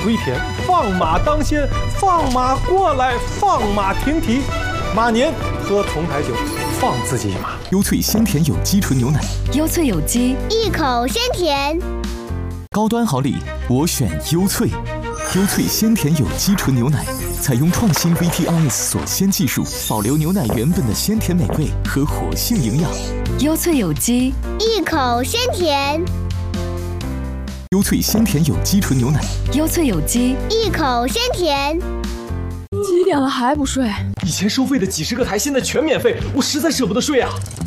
归田，放马当先，放马过来，放马停蹄。马年喝丛台酒，放自己一马。 优萃鲜甜有机纯牛奶， 优萃有机， 一口鲜甜。 高端好礼，我选优萃。优萃鲜甜有机纯牛奶，采用创新 VTRS 锁鲜技术，保留牛奶原本的鲜甜美味和活性营养。 优萃有机， 一口鲜甜。 优萃鲜甜有机纯牛奶， 优萃有机， 一口鲜甜。 几点了还不睡？ 以前收费的几十个台，现在全免费，我实在舍不得睡啊！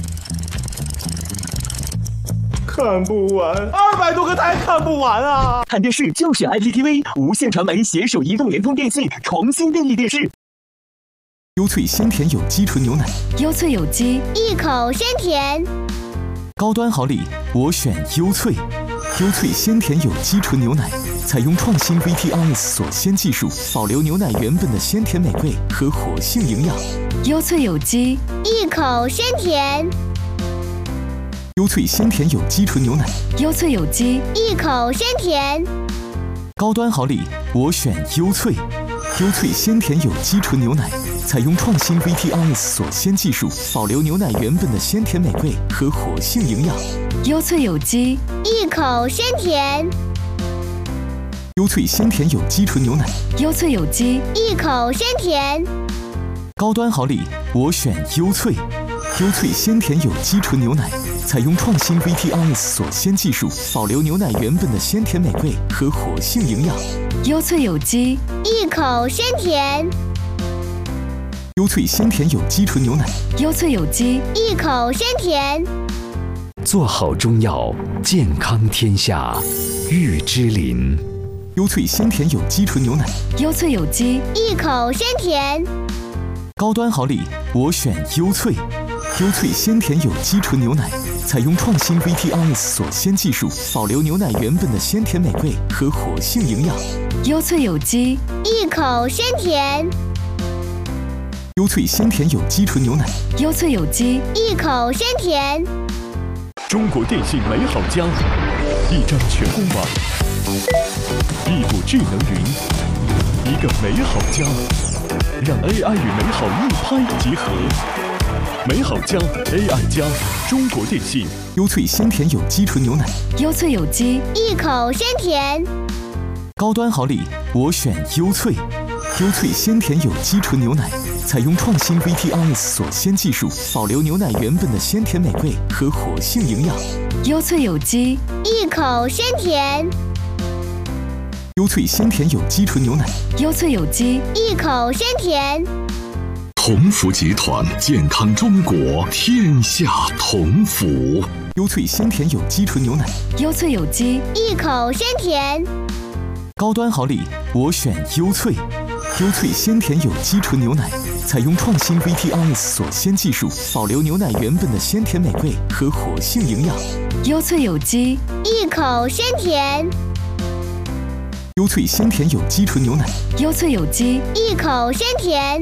看不完，200多个台看不完啊！ 看电视就选 IPTV， 无线传媒携手移动、联通、电信重新定义电视。 优萃鲜甜有机纯牛奶， 优萃有机， 一口鲜甜。 高端好礼，我选优萃。优萃鲜甜有机纯牛奶，采用创新 VTRS 锁鲜技术，保留牛奶原本的鲜甜美味和活性营养。 优萃有机， 一口鲜甜。 优萃鲜甜有机纯牛奶， 优萃有机， 一口鲜甜。 高端好礼，我选优萃。优萃鲜甜有机纯牛奶，采用创新 VTRS 锁鲜技术，保留牛奶原本的鲜甜美味和活性营养。 优萃有机， 一口鲜甜。 优萃鲜甜有机纯牛奶， 优萃有机， 一口鲜甜。 高端好礼，我选优萃。优萃鲜甜有机纯牛奶，采用创新 VTRS 锁鲜技术，保留牛奶原本的鲜甜美味和活性营养。 优萃有机， 一口鲜甜。 优萃鲜甜有机纯牛奶， 优萃有机， 一口鲜甜。 做好中药，健康天下。玉芝林。 优萃鲜甜有机纯牛奶， 优萃有机， 一口鲜甜。 高端好礼，我选优萃。优萃鲜甜有机纯牛奶，采用创新 VTRS 锁鲜技术，保留牛奶原本的鲜甜美味和活性营养。 优萃有机， 一口鲜甜。 优萃鲜甜有机纯牛奶， 优萃有机， 一口鲜甜。 中国电信美好家，一张全公网，一股智能云，一个美好家，让 AI 与美好一拍即合。美好家 AI 加中国电信。 优萃鲜甜有机纯牛奶， 优萃有机， 一口鲜甜。 高端好礼，我选优萃。优萃鲜甜有机纯牛奶，采用创新 VTRS 锁鲜技术，保留牛奶原本的鲜甜美味和活性营养。 优萃有机， 一口鲜甜。 优萃鲜甜有机纯牛奶， 优萃有机， 一口鲜甜。 同福集团，健康中国，天下同福。 优萃鲜甜有机纯牛奶， 优萃有机， 一口鲜甜。 高端好礼，我选优萃。优萃鲜甜有机纯牛奶，采用创新 VTRS 锁鲜技术，保留牛奶原本的鲜甜美味和活性营养。 优萃有机， 一口鲜甜。 优萃鲜甜有机纯牛奶， 优萃有机， 一口鲜甜。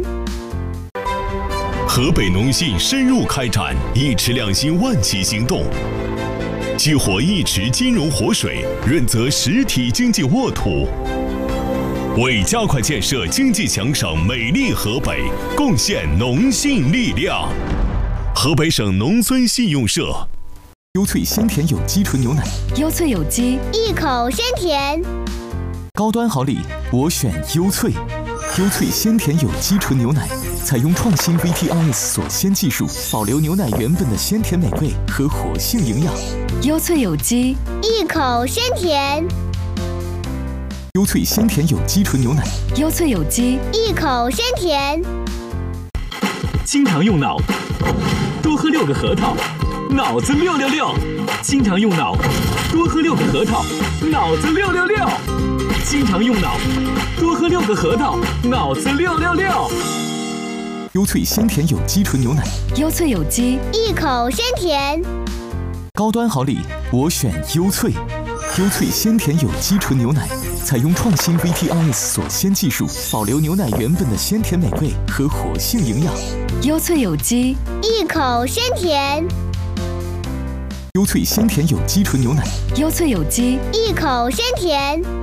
河北农信深入开展一池两新万企行动，激活一池金融活水，润泽实体经济沃土，为加快建设经济强省美丽河北贡献农信力量。河北省农村信用社。 优萃鲜甜有机纯牛奶， 优萃有机， 一口鲜甜。 高端好礼，我选优萃。优萃鲜甜有机纯牛奶，采用创新 VTRS 锁鲜技术，保留牛奶原本的鲜甜美味和活性营养。 优萃有机， 一口鲜甜。 优萃鲜甜有机纯牛奶， 优萃有机， 一口鲜甜。 经常用脑，多喝6个核桃，脑子666。经常用脑，多喝6个核桃，脑子666。经常用脑，多喝6个核桃，脑子666。 优萃鲜甜有机纯牛奶， 优萃有机， 一口鲜甜。 高端好礼，我选优萃。优萃鲜甜有机纯牛奶，采用创新 VTRS 锁鲜技术，保留牛奶原本的鲜甜美味和活性营养。 优萃有机， 一口鲜甜。 优萃鲜甜有机纯牛奶， 优萃有机， 一口鲜甜。